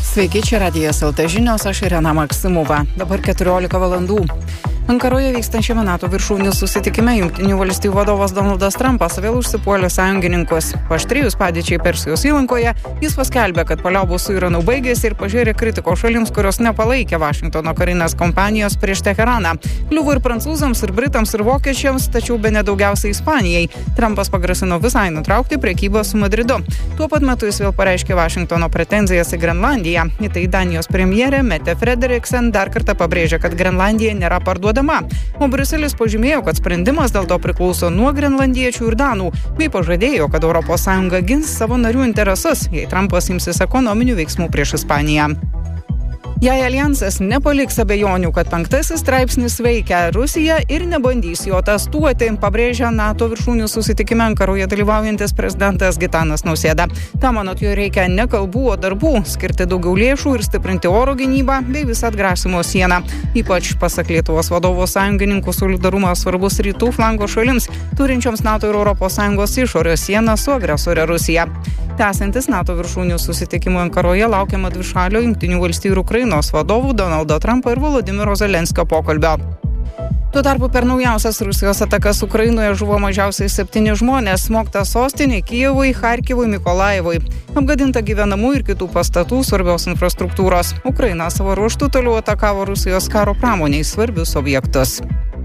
Sveiki, čia Radijas LT žinios, aš Irena Maksimova. Dabar 14 valandų. Ankaroje vykstančiame NATO viršūnių susitikime Jungtinių valstybių vadovas Donaldas Trumpas vėl užsipuolė sąjungininkus. Paaštrėjus padėčiai Persijos įlankoje, jis paskelbė, kad paliaubų su Iranu baigėsi ir pažėrė kritikos šalims, kurios nepalaikė Vašingtono karinės kampanijos prieš Teheraną. Kliuvo ir prancūzams, ir britams, ir vokiečiams, tačiau bene daugiausiai Ispanijai. Trumpas pagrasino visai nutraukti prekybą su Madridu. Tuo pat metu jis vėl pareiškė Vašingtono pretenzijas į Grenlandiją. Į tai Danijos premjerė Mette Frederiksen dar kartą pabrėžė, kad Grenlandija nėra parduodama. O Briuselis pažymėjo, kad sprendimas dėl to priklauso nuo grenlandiečių ir danų, bei pažadėjo, kad ES gins savo narių interesus, jei Trumpas imsis ekonominių veiksmų prieš Ispaniją. Jei alijansas nepaliks abejonių, kad 5 straipsnis veikia, Rusija ir nebandys jo testuoti, pabrėžia NATO viršūnių susitikime Ankaroje dalyvaujantis prezidentas Gitanas Nausėda. Tam, anot jo, reikia ne kalbų, o darbų, skirti daugiau lėšų ir stiprinti oro gynybą bei visą atgrasimo sieną. Ypač, pasak Lietuvos vadovo sąjungininkų, solidarumas svarbus rytų flango šalims, turinčioms NATO ir ES išorės sieną su agresorė Rusija. Tęsiantis NATO viršūnių susitikimo Ankaroje laukiama dvišalio Jungtinių valstijų ir Ukrainos vadovų Donaldo Trumpo ir Volodymyro Zelenskio pokalbio. Tuo tarpu per naujausias Rusijos atakas Ukrainoje žuvo mažiausiai 7 žmonės, smogta sostinė Kijevui, Charkivui, Mikolajevui. Apgadinta gyvenamų ir kitų pastatų, svarbios infrastruktūros. Ukraina savo ruožtu toliau atakavo Rusijos karo pramoniai svarbius objektus.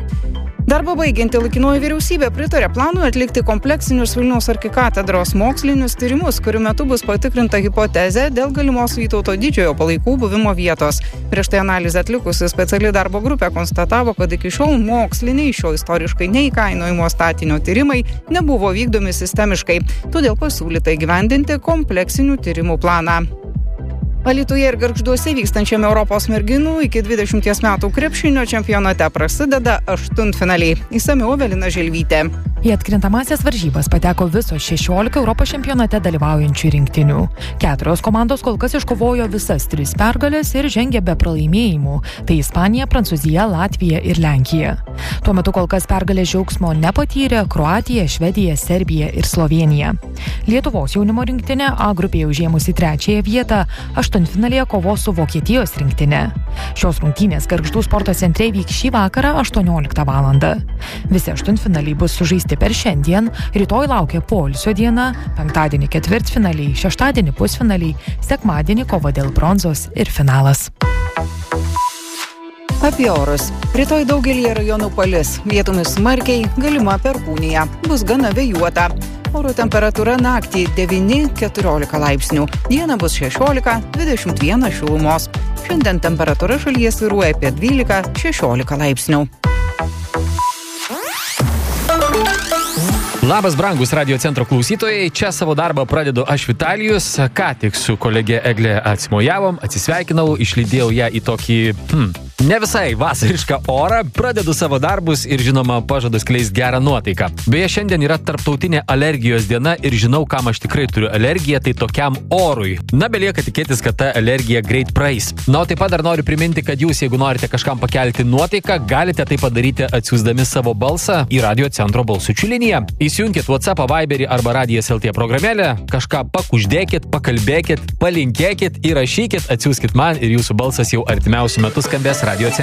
Darbą baigianti laikinoji vyriausybė pritarė planui atlikti kompleksinius Vilniaus arkikatedros mokslinius tyrimus, kurių metu bus patikrinta hipotezė dėl galimos Vytauto Didžiojo palaikų buvimo vietos. Prieš tai analizę atlikusi speciali darbo grupė konstatavo, kad iki šiol moksliniai šio istoriškai neįkainojimo statinio tyrimai nebuvo vykdomi sistemiškai, todėl pasiūlyta įgyvendinti kompleksinių tyrimų planą. Alytuje ir Gargžduose vykstančiame Europos merginų iki 20 metų krepšinio čempionate prasideda aštuntfinaliai. Išsamiau Evelina Želvytė. Į atkrintamąsias varžybas pateko visos 16 Europos čempionate dalyvaujančių rinktinių. 4 komandos kol kas iškovojo visas 3 pergalės ir žengė be pralaimėjimų. Tai Ispanija, Prancūzija, Latvija ir Lenkija. Tuo metu kol kas pergalės džiaugsmo nepatyrė Kroatija, Švedija, Serbija ir Slovėnija. Lietuvos jaunimo rinktinė A grupėje užėmusi 3 vietą aštuntfinalėje kovos su Vokietijos rinktinė. Šios rungtynės Gargždų sporto centre vyks šį vakarą 18 valandą. Visi aštuntfinaliai bus sužaisti per šiandien, rytoj laukia poilsio diena, penktadienį ketvirtfinaliai, šeštadienį pusfinaliai, sekmadienį kova dėl bronzos ir finalas. Apie orus. Rytoj daugelyje rajonų palis, vietomis smarkiai, galima perkūnija, bus gana vėjuota. Oro temperatūra naktį 9-14 laipsnių, dieną bus 16-21 šilumos. Šiandien temperatūra šalyje svyruoja apie 12-16 laipsnių. Labas, brangus Radio centro klausytojai, čia savo darbą pradedu aš Vitalijus, ką tik su kolegė Eglė atsimojavom, atsisveikinau, išlydėjau ją į tokį, ne visai vasarišką orą, pradedu savo darbus ir žinoma pažadu skleist gerą nuotaiką. Beje, šiandien yra tarptautinė alergijos diena ir žinau, kam aš tikrai turiu alergiją, tai tokiam orui. Na, belieka tikėtis, kad ta alergija greit praeis. Na, o taip pat dar noriu priminti, kad jūs, jeigu norite kažkam pakelti nuotaiką, galite tai padaryti atsiųsdami savo balsą į Radio centro balsučių liniją. Įsijunkit WhatsApp, Viberį arba Radijas LT programėlę, kažką pakuždėkit, pakalbėkit, palinkėkit, įrašykit, atsiųskit man ir jūsų balsas jau artimiausiu metu skambės Radio centre.